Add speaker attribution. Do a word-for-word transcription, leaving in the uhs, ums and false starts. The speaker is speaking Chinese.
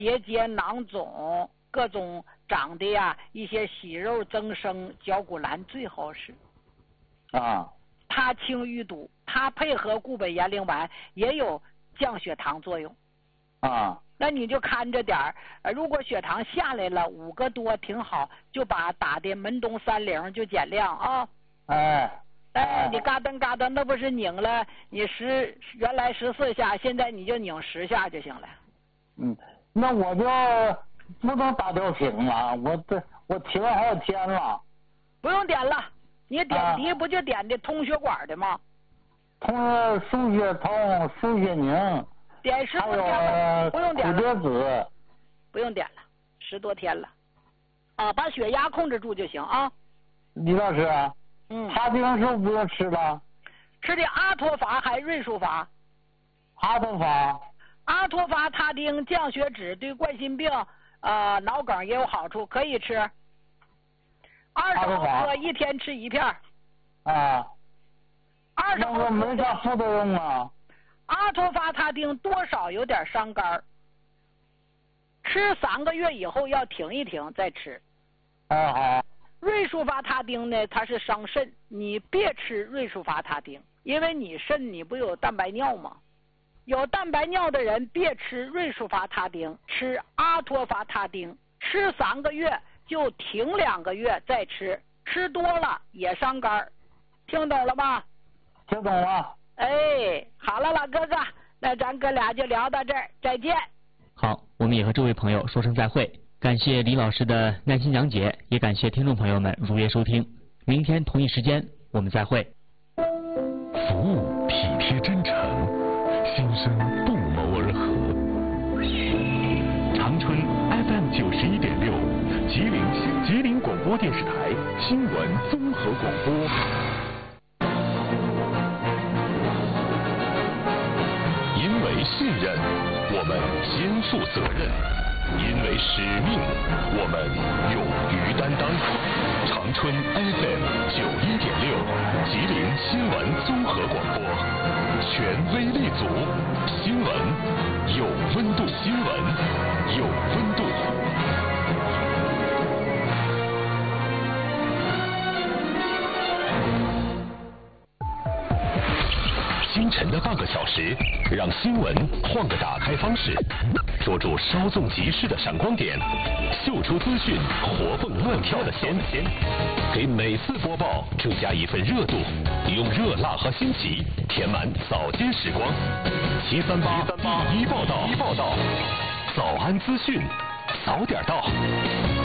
Speaker 1: 结节囊肿，各种长的呀一些息肉增生，绞股蓝最好使。
Speaker 2: 啊，
Speaker 1: 它清淤堵，它配合固本延龄丸也有降血糖作用。
Speaker 2: 啊，
Speaker 1: 那你就看着点儿，呃，如果血糖下来了五个多挺好，就把打的门东三零就减量啊。
Speaker 2: 哎。
Speaker 1: 哎，你嘎噔嘎噔，那不是拧了你十原来十四下，现在你就拧十下就行了。
Speaker 2: 嗯，那我就不能打吊瓶了，我这我停了好几天了。
Speaker 1: 不用点了，你点滴
Speaker 2: 啊
Speaker 1: 不就点的通血管的吗？
Speaker 2: 通了输血通、输血凝，
Speaker 1: 点十多天
Speaker 2: 还
Speaker 1: 了，
Speaker 2: 有
Speaker 1: 不用点
Speaker 2: 骨
Speaker 1: 了，
Speaker 2: 折子，
Speaker 1: 不用点了，十多天了，啊，把血压控制住就行啊。
Speaker 2: 李老师，
Speaker 1: 嗯，
Speaker 2: 他这个时候不用吃了？
Speaker 1: 吃的阿托伐还是瑞舒伐？
Speaker 2: 阿托伐。
Speaker 1: 阿托伐他汀降血脂，对冠心病、呃脑梗也有好处，可以吃。二十毫克一天吃一片。
Speaker 2: 啊。
Speaker 1: 二十毫克。
Speaker 2: 那个没啥副作用啊。
Speaker 1: 阿托伐他汀多少有点伤肝，吃三个月以后要停一停再吃。
Speaker 2: 啊好。
Speaker 1: 瑞舒伐他汀呢，它是伤肾，你别吃瑞舒伐他汀，因为你肾你不有蛋白尿吗？有蛋白尿的人别吃瑞舒伐他汀，吃阿托伐他汀，吃三个月就停两个月再吃，吃多了也伤肝，听懂了吗？
Speaker 2: 听懂了。
Speaker 1: 哎，好了，老哥哥，那咱哥俩就聊到这儿，再见。
Speaker 3: 好，我们也和这位朋友说声再会。感谢李老师的耐心讲解，也感谢听众朋友们如约收听。明天同一时间我们再会。
Speaker 4: 服务体贴真诚，心声不谋而合。长春 F M 九十一点六，吉林新吉林广播电视台新闻综合广播。因为信任，我们肩负责任。因为使命，我们勇于担当。长春 F M 九一点六，吉林新闻综合广播，权威立足，新闻有温度，新闻有温度。清晨的半个小时，让新闻换个打开方式，捉住稍纵即逝的闪光点，嗅出资讯活蹦乱跳的鲜，给每次播报增加一份热度，用热辣和新奇填满早间时光。七三八第一报道，早安资讯，早点到。